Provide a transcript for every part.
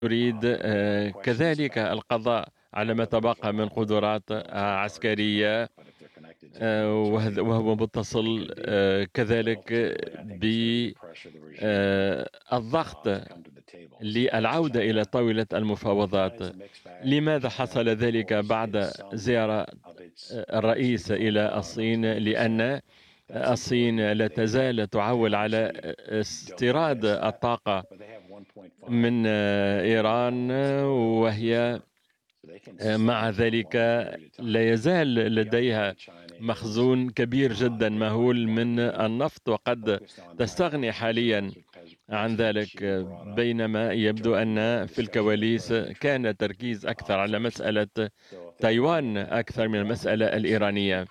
تريد كذلك القضاء على ما تبقى من قدرات عسكرية، وهو متصل كذلك بالضغط للعودة إلى طاولة المفاوضات. لماذا حصل ذلك بعد زيارة الرئيس إلى الصين؟ لأن الصين لا تزال تعول على استيراد الطاقة من إيران، وهي مع ذلك لا يزال لديها مخزون كبير جدا مهول من النفط، وقد تستغني حاليا عن ذلك، بينما يبدو أن في الكواليس كان التركيز أكثر على مسألة تايوان أكثر من المسألة الإيرانية.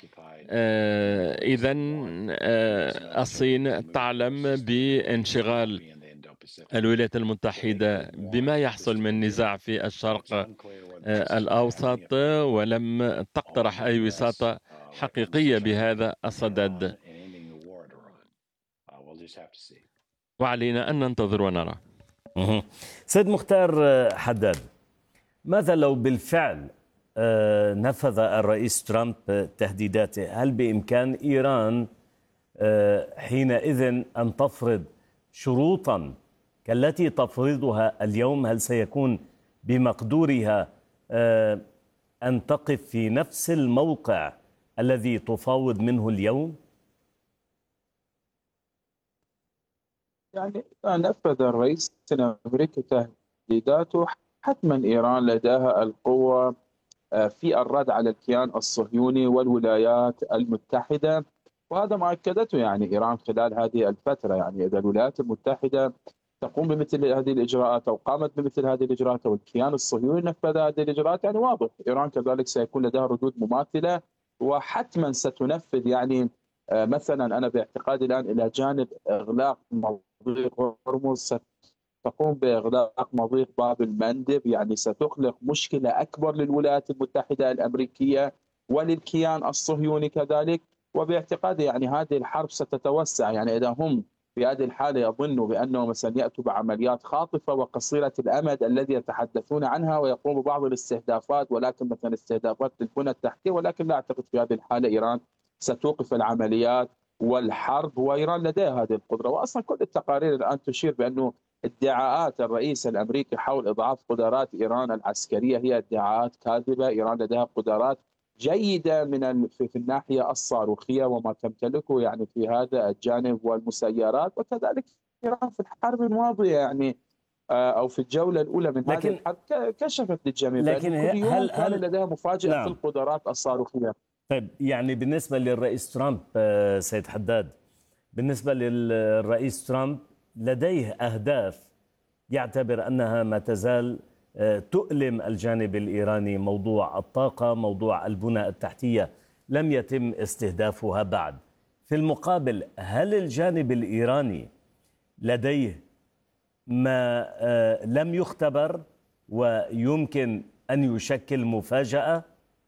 إذن الصين تعلم بانشغال الولايات المتحدة بما يحصل من نزاع في الشرق الأوسط، ولم تقترح أي وساطة حقيقية بهذا الصدد، وعلينا أن ننتظر ونرى. سيد مختار حداد، ماذا لو بالفعل نفذ الرئيس ترامب تهديداته؟ هل بإمكان إيران حينئذ أن تفرض شروطا كالتي تفرضها اليوم؟ هل سيكون بمقدورها أن تقف في نفس الموقع الذي تفاوض منه اليوم؟ يعني نفذ الرئيس الأمريكي تهديداته، حتما إيران لديها القوة في الرد على الكيان الصهيوني والولايات المتحدة، وهذا ما أكدته يعني إيران خلال هذه الفترة. يعني إذا الولايات المتحدة تقوم بمثل هذه الإجراءات أو قامت بمثل هذه الإجراءات والكيان الصهيوني نفذ هذه الإجراءات، يعني واضح إيران كذلك سيكون لديها ردود مماثلة، وحتما ستنفذ. يعني مثلا أنا باعتقادي الآن إلى جانب إغلاق مضيق هرمز ستقوم بإغلاق مضيق باب المندب، يعني ستخلق مشكلة أكبر للولايات المتحدة الأمريكية وللكيان الصهيوني كذلك. وباعتقادي يعني هذه الحرب ستتوسع. يعني إذا هم في هذه الحالة يظنوا بأنهم مثلا يأتوا بعمليات خاطفة وقصيرة الأمد الذي يتحدثون عنها ويقوموا ببعض الاستهدافات، ولكن مثلا استهدافات للبنى التحتية، ولكن لا أعتقد في هذه الحالة إيران ستوقف العمليات والحرب، وإيران لديها هذه القدرة. وأصلا كل التقارير الآن تشير بأنه ادعاءات الرئيس الأمريكي حول إضعاف قدرات إيران العسكرية هي ادعاءات كاذبة. إيران لديها قدرات جيدة في الناحية الصاروخية وما تمتلكه يعني في هذا الجانب والمسيرات، وكذلك إيران في الحرب الماضية يعني أو في الجولة الأولى من هذه الحرب كشفت للجميع بأن كل يوم كان لديها مفاجأة في القدرات الصاروخية. طيب، يعني بالنسبة للرئيس ترامب سيد حداد، بالنسبة للرئيس ترامب لديه أهداف يعتبر أنها ما تزال تؤلم الجانب الإيراني، موضوع الطاقة، موضوع البنى التحتية لم يتم استهدافها بعد. في المقابل، هل الجانب الإيراني لديه ما لم يختبر ويمكن أن يشكل مفاجأة؟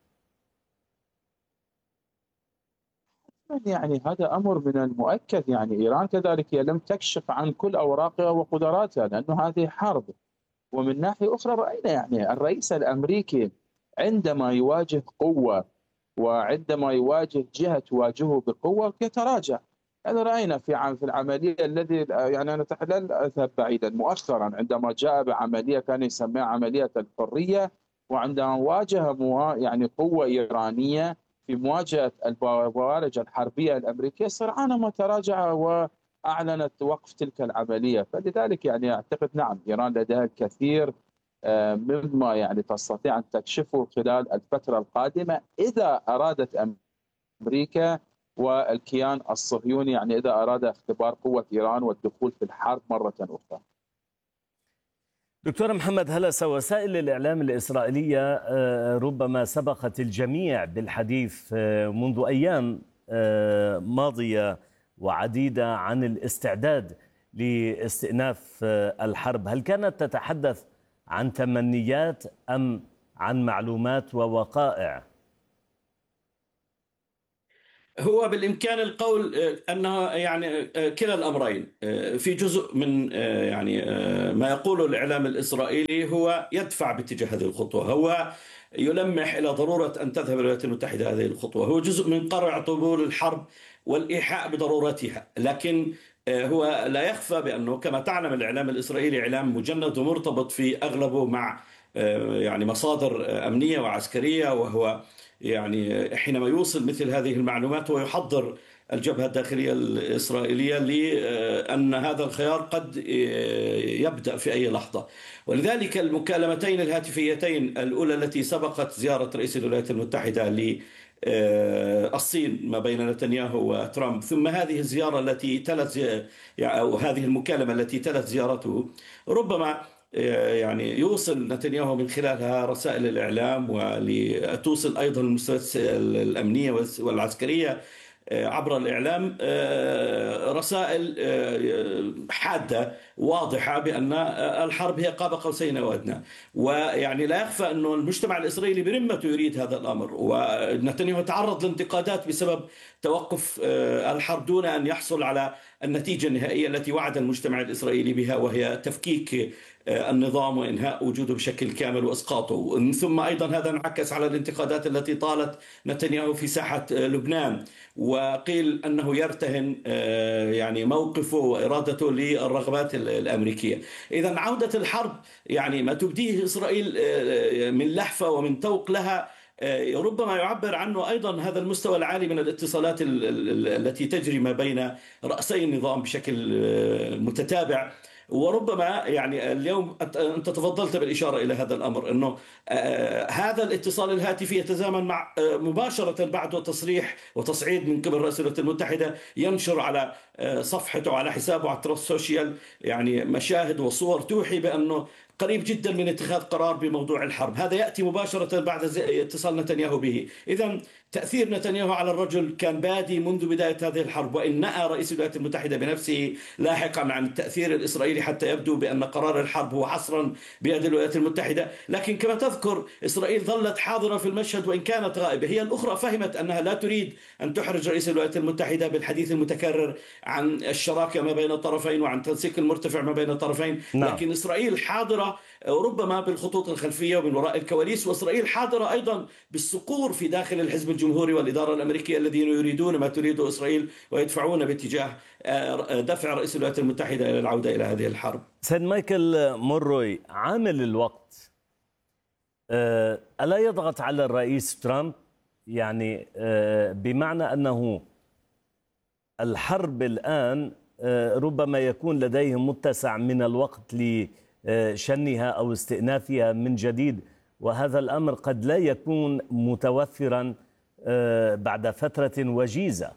يعني هذا أمر من المؤكد. يعني إيران كذلك هي لم تكشف عن كل أوراقها وقدراتها، لأنه هذه حرب. ومن ناحية أخرى رأينا يعني الرئيس الأمريكي عندما يواجه قوة وعندما يواجه جهة تواجهه بقوة يتراجع. يعني رأينا في العملية الذي يعني أنا لن أذهب بعيدا، مؤخرا عندما جاء بعملية كان يسميها عملية الحرية، وعندما واجه يعني قوة إيرانية في مواجهة البوارج الحربية الأمريكية سرعان ما تراجع وأعلنت وقف تلك العملية. فلذلك يعني أعتقد نعم إيران لديها الكثير مما يعني تستطيع أن تكشفه خلال الفترة القادمة إذا أرادت أمريكا والكيان الصهيوني، يعني إذا أراد اختبار قوة إيران والدخول في الحرب مرة أخرى. دكتور محمد هلس، وسائل الإعلام الإسرائيلية ربما سبقت الجميع بالحديث منذ أيام ماضية وعديدة عن الاستعداد لاستئناف الحرب. هل كانت تتحدث عن تمنيات أم عن معلومات ووقائع؟ هو بالإمكان القول أنه يعني كلا الأمرين. في جزء من يعني ما يقوله الإعلام الإسرائيلي هو يدفع باتجاه هذه الخطوة، هو يلمح إلى ضرورة أن تذهب الولايات المتحدة هذه الخطوة، هو جزء من قرع طبول الحرب والإيحاء بضرورتها. لكن هو لا يخفى بأنه كما تعلم الإعلام الإسرائيلي إعلام مجند ومرتبط في أغلبه مع يعني مصادر أمنية وعسكرية، وهو يعني حينما يوصل مثل هذه المعلومات ويحضر الجبهة الداخلية الإسرائيلية لأن هذا الخيار قد يبدأ في أي لحظة. ولذلك المكالمتين الهاتفيتين الأولى التي سبقت زيارة رئيس الولايات المتحدة للصين ما بين نتنياهو وترامب، ثم هذه الزيارة التي تلت أو هذه المكالمة التي تلت زيارته، ربما يعني يوصل نتنياهو من خلالها رسائل الإعلام، ولتوصل أيضا المستويات الأمنية والعسكرية عبر الإعلام رسائل حادة واضحة بأن الحرب هي قاب قوسين أو أدنى. ويعني لا يخفى أن المجتمع الإسرائيلي برمته يريد هذا الأمر، ونتنياهو تعرض لانتقادات بسبب توقف الحرب دون أن يحصل على النتيجة النهائية التي وعد المجتمع الإسرائيلي بها، وهي تفكيك النظام وإنهاء وجوده بشكل كامل وإسقاطه. ثم أيضا هذا انعكس على الانتقادات التي طالت نتنياهو في ساحة لبنان، وقيل أنه يرتهن يعني موقفه وإرادته للرغبات الأمريكية. إذا عودة الحرب يعني ما تبديه إسرائيل من لهفة ومن طوق لها ربما يعبر عنه أيضا هذا المستوى العالي من الاتصالات التي تجري ما بين رأسي النظام بشكل متتابع. وربما يعني اليوم أنت تفضلت بالإشارة إلى هذا الأمر، أنه هذا الاتصال الهاتفي يتزامن مع مباشرة بعد تصريح وتصعيد من قبل رئيس الولايات المتحدة ينشر على صفحته على حسابه على التراست سوشيال يعني مشاهد وصور توحي بأنه قريب جدا من اتخاذ قرار بموضوع الحرب. هذا يأتي مباشرة بعد اتصال نتنياهو به. إذن تأثير نتنياهو على الرجل كان بادي منذ بداية هذه الحرب، وإن نأى رئيس الولايات المتحدة بنفسه لاحقا عن التأثير الإسرائيلي حتى يبدو بأن قرار الحرب هو حصرا بيد الولايات المتحدة. لكن كما تذكر إسرائيل ظلت حاضرة في المشهد وإن كانت غائبة. هي الأخرى فهمت أنها لا تريد أن تحرج رئيس الولايات المتحدة بالحديث المتكرر عن الشراكة ما بين الطرفين وعن تنسيق المرتفع ما بين الطرفين. لكن إسرائيل حاضرة ربما بالخطوط الخلفية ومن وراء الكواليس، وإسرائيل حاضرة أيضا بالصقور في داخل الحزب الجمهوري والإدارة الأمريكية الذين يريدون ما تريده إسرائيل ويدفعون باتجاه دفع رئيس الولايات المتحدة إلى العودة إلى هذه الحرب. سيد مايكل موروي، عامل الوقت ألا يضغط على الرئيس ترامب؟ يعني بمعنى أنه الحرب الآن ربما يكون لديهم متسع من الوقت لشنها أو استئنافها من جديد، وهذا الأمر قد لا يكون متوفرا بعد فترة وجيزة.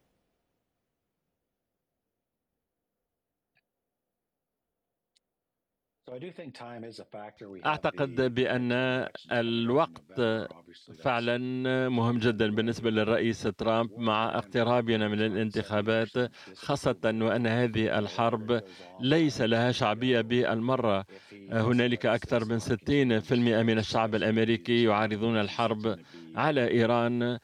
أعتقد بأن الوقت فعلا مهم جدا بالنسبة للرئيس ترامب مع اقترابنا من الانتخابات، خاصة وأن هذه الحرب ليس لها شعبية بالمرة. هنالك أكثر من 60% من الشعب الأمريكي يعارضون الحرب على إيران،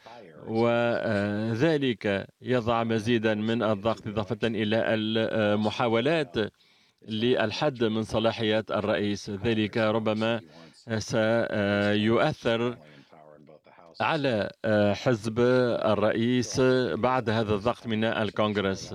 وذلك يضع مزيدا من الضغط إضافة إلى المحاولات للحد من صلاحيات الرئيس. ذلك ربما سيؤثر على حزب الرئيس بعد هذا الضغط من الكونغرس.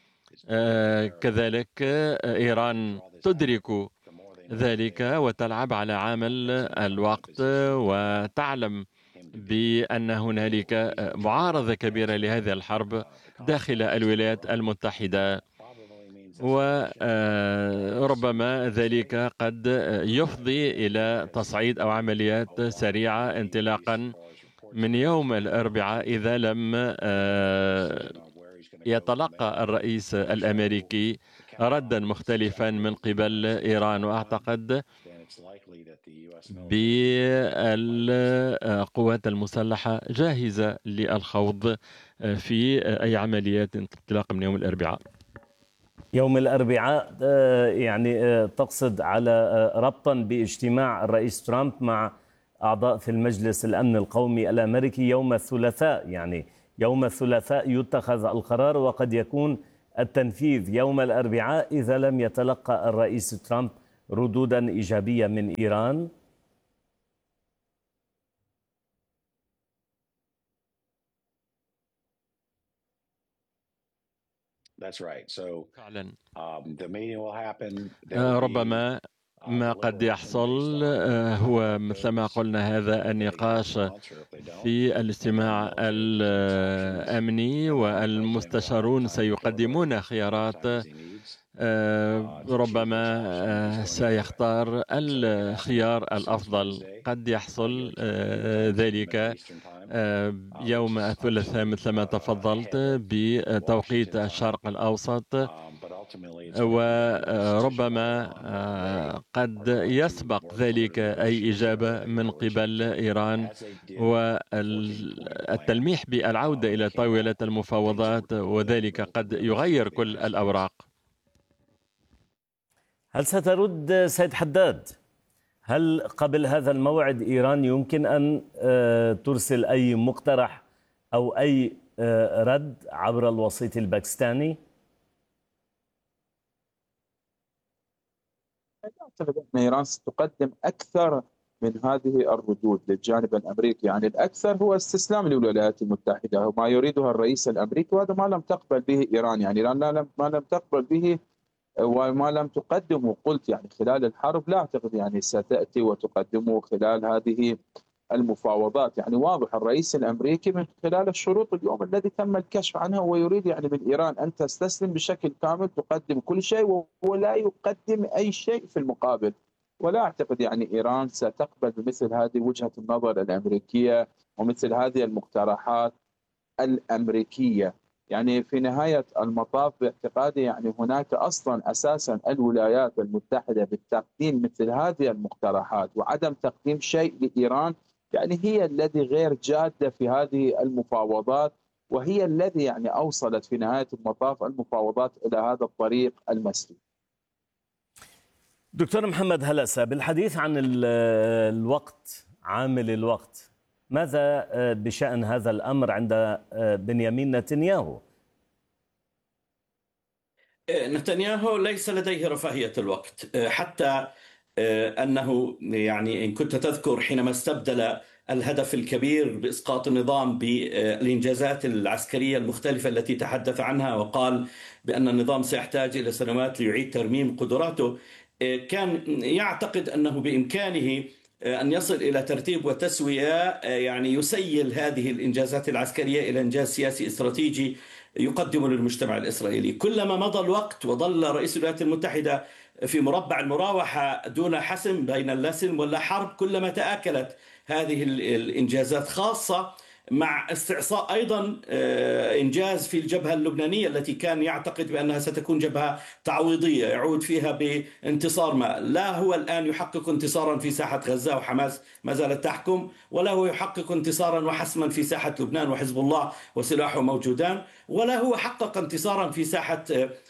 كذلك إيران تدرك ذلك وتلعب على عامل الوقت، وتعلم بأن هنالك معارضة كبيرة لهذه الحرب داخل الولايات المتحدة، وربما ذلك قد يفضي إلى تصعيد أو عمليات سريعة انطلاقا من يوم الأربعاء إذا لم يتلقى الرئيس الأمريكي ردا مختلفا من قبل إيران. وأعتقد بالقوات المسلحة جاهزة للخوض في أي عمليات انطلاقا من يوم الأربعاء. يوم الأربعاء يعني تقصد على ربطا باجتماع الرئيس ترامب مع أعضاء في المجلس الأمن القومي الأمريكي يوم الثلاثاء، يعني يوم الثلاثاء يتخذ القرار، وقد يكون التنفيذ يوم الأربعاء إذا لم يتلقى الرئيس ترامب ردودا إيجابية من إيران. فعلا ربما ما قد يحصل هو مثل ما قلنا هذا النقاش في الاجتماع الأمني، والمستشارون سيقدمون خيارات. ربما سيختار الخيار الأفضل. قد يحصل ذلك يوم الثلاثاء مثل ما تفضلت بتوقيت الشرق الأوسط، وربما قد يسبق ذلك أي إجابة من قبل إيران والتلميح بالعودة إلى طاولة المفاوضات، وذلك قد يغير كل الأوراق. هل سترد سيد حداد؟ هل قبل هذا الموعد إيران يمكن أن ترسل أي مقترح أو أي رد عبر الوسيط الباكستاني؟ أعتقد أن إيران ستقدم أكثر من هذه الردود للجانب الأمريكي. يعني الأكثر هو استسلام للولايات المتحدة، وما يريدها الرئيس الأمريكي، وهذا ما لم تقبل به إيران. يعني إيران ما لم تقبل به وما لم تقدمه. قلت يعني خلال الحرب، لا أعتقد يعني ستأتي وتقدمه خلال هذه المفاوضات. يعني واضح الرئيس الأمريكي من خلال الشروط اليوم الذي تم الكشف عنها، ويريد يعني من إيران أن تستسلم بشكل كامل، تقدم كل شيء ولا يقدم أي شيء في المقابل. ولا أعتقد يعني إيران ستقبل بمثل هذه وجهة النظر الأمريكية ومثل هذه المقترحات الأمريكية. يعني في نهاية المطاف باعتقادي يعني هناك أصلا أساسا الولايات المتحدة بالتقديم مثل هذه المقترحات وعدم تقديم شيء لإيران، يعني هي الذي غير جادة في هذه المفاوضات، وهي الذي يعني أوصلت في نهاية المطاف المفاوضات إلى هذا الطريق المسلوب. دكتور محمد هلسة، بالحديث عن الوقت، عامل الوقت، ماذا بشأن هذا الأمر عند بنيامين نتنياهو؟ نتنياهو ليس لديه رفاهية الوقت، حتى أنه يعني إن كنت تذكر حينما استبدل الهدف الكبير بإسقاط النظام بالإنجازات العسكرية المختلفة التي تحدث عنها، وقال بأن النظام سيحتاج إلى سنوات ليعيد ترميم قدراته، كان يعتقد أنه بإمكانه أن يصل إلى ترتيب وتسوية يعني يسيل هذه الإنجازات العسكرية إلى إنجاز سياسي استراتيجي يقدم للمجتمع الإسرائيلي. كلما مضى الوقت وظل رئيس الولايات المتحدة في مربع المراوحة دون حسم بين اللا سلم ولا حرب، كلما تآكلت هذه الإنجازات، خاصة مع استعصاء أيضا إنجاز في الجبهة اللبنانية التي كان يعتقد بأنها ستكون جبهة تعويضية يعود فيها بانتصار ما. لا هو الآن يحقق انتصارا في ساحة غزة وحماس ما زالت تحكم، ولا هو يحقق انتصارا وحسما في ساحة لبنان وحزب الله وسلاحه موجودان، ولا هو حقق انتصارا في ساحة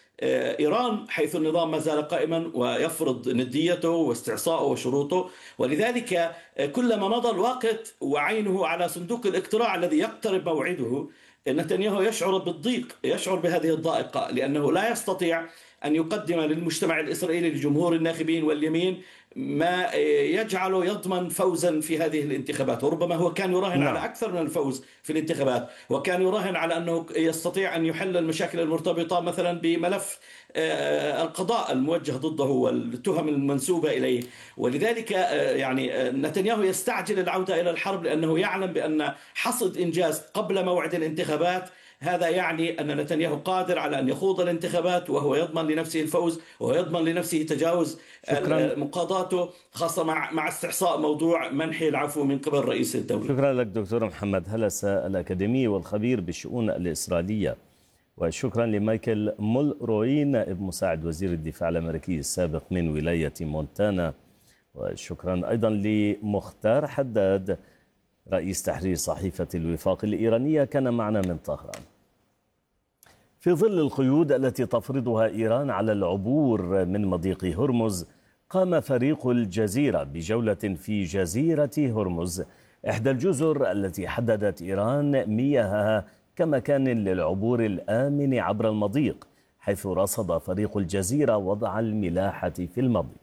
إيران حيث النظام ما زال قائما ويفرض نديته واستعصاءه وشروطه. ولذلك كلما مضى الوقت وعينه على صندوق الاقتراع الذي يقترب موعده، نتنياهو يشعر بالضيق، يشعر بهذه الضائقة، لأنه لا يستطيع أن يقدم للمجتمع الإسرائيلي لجمهور الناخبين واليمين ما يجعله يضمن فوزا في هذه الانتخابات. وربما هو كان يراهن على أكثر من الفوز في الانتخابات، وكان يراهن على أنه يستطيع أن يحل المشاكل المرتبطة مثلا بملف القضاء الموجه ضده والتهم المنسوبة إليه. ولذلك يعني نتنياهو يستعجل العودة إلى الحرب، لأنه يعلم بأن حصد إنجاز قبل موعد الانتخابات هذا يعني أن نتنياهو قادر على أن يخوض الانتخابات وهو يضمن لنفسه الفوز، وهو يضمن لنفسه تجاوز مقاضاته، خاصة مع استحصاء موضوع منح العفو من قبل رئيس الدولة. شكرا لك دكتور محمد هلسة الأكاديمي والخبير بالشؤون الإسرائيلية، وشكرا لمايكل مولروي نائب مساعد وزير الدفاع الأمريكي السابق من ولاية مونتانا، وشكرا أيضا لمختار حداد رئيس تحرير صحيفة الوفاق الإيرانية كان معنا من طهران. في ظل القيود التي تفرضها إيران على العبور من مضيق هرمز، قام فريق الجزيرة بجولة في جزيرة هرمز، إحدى الجزر التي حددت إيران مياهها كمكان للعبور الآمن عبر المضيق، حيث رصد فريق الجزيرة وضع الملاحة في المضيق.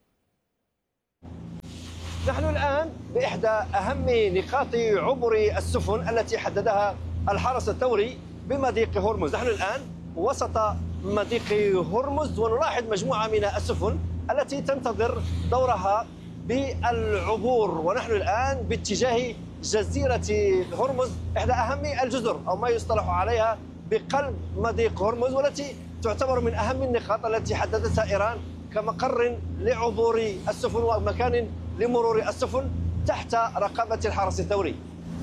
نحن الآن بإحدى أهم نقاط عبر السفن التي حددها الحرس الثوري بمضيق هرمز. نحن الآن وسط مضيق هرمز ونلاحظ مجموعة من السفن التي تنتظر دورها بالعبور، ونحن الآن باتجاه جزيرة هرمز، إحدى أهم الجزر أو ما يصطلح عليها بقلب مضيق هرمز، والتي تعتبر من أهم النقاط التي حددتها إيران كمقر لعبور السفن ومكان لمرور السفن تحت رقابة الحرس الثوري.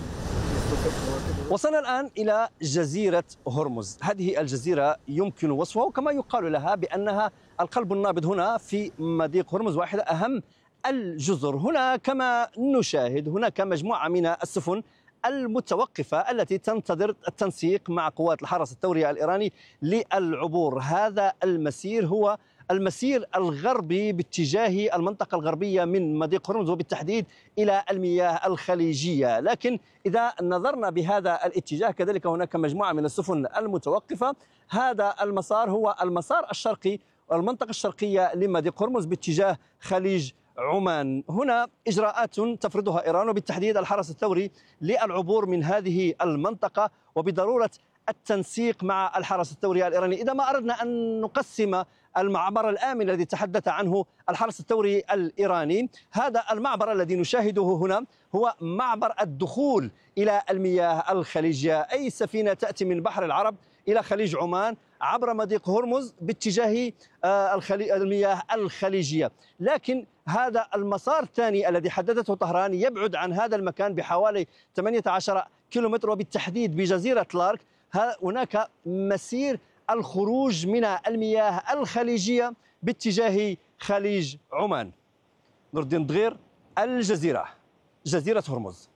وصلنا الآن إلى جزيرة هرمز. هذه الجزيرة يمكن وصفها وكما يقال لها بأنها القلب النابض هنا في مضيق هرمز، واحدة أهم الجزر. هنا كما نشاهد هناك مجموعة من السفن المتوقفة التي تنتظر التنسيق مع قوات الحرس الثوري الإيراني للعبور. هذا المسير هو المسير الغربي باتجاه المنطقة الغربية من مضيق هرمز وبالتحديد إلى المياه الخليجية، لكن إذا نظرنا بهذا الاتجاه كذلك هناك مجموعة من السفن المتوقفة. هذا المسار هو المسار الشرقي والمنطقة الشرقية لمضيق هرمز باتجاه خليج عمان. هنا إجراءات تفرضها إيران وبالتحديد الحرس الثوري للعبور من هذه المنطقة وبضرورة التنسيق مع الحرس الثوري الإيراني. إذا ما أردنا أن نقسم المعبر الآمن الذي تحدث عنه الحرس الثوري الإيراني، هذا المعبر الذي نشاهده هنا هو معبر الدخول إلى المياه الخليجية، أي سفينة تأتي من بحر العرب إلى خليج عمان عبر مضيق هرمز باتجاه المياه الخليجية. لكن هذا المسار الثاني الذي حددته طهران يبعد عن هذا المكان بحوالي 18 كيلومتر وبالتحديد بجزيرة لارك. هناك مسير الخروج من المياه الخليجية باتجاه خليج عمان. نور الدين دغير، الجزيرة، جزيرة هرمز.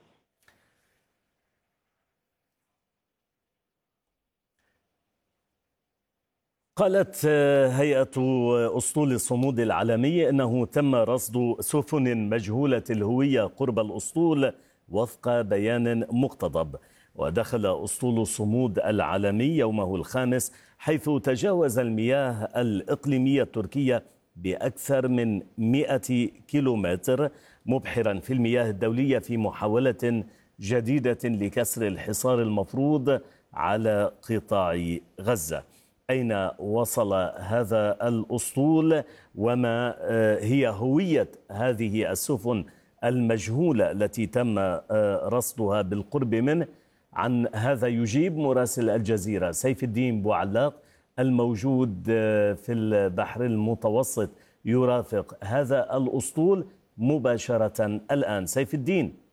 قالت هيئة أسطول الصمود العالمي أنه تم رصد سفن مجهولة الهوية قرب الأسطول وفق بيان مقتضب. ودخل أسطول الصمود العالمي يومه الخامس حيث تجاوز المياه الإقليمية التركية بأكثر من 100 كيلومتر، مبحرا في المياه الدولية في محاولة جديدة لكسر الحصار المفروض على قطاع غزة. أين وصل هذا الأسطول وما هي هوية هذه السفن المجهولة التي تم رصدها بالقرب منه؟ عن هذا يجيب مراسل الجزيرة سيف الدين بوعلاق الموجود في البحر المتوسط يرافق هذا الأسطول مباشرة الآن. سيف الدين.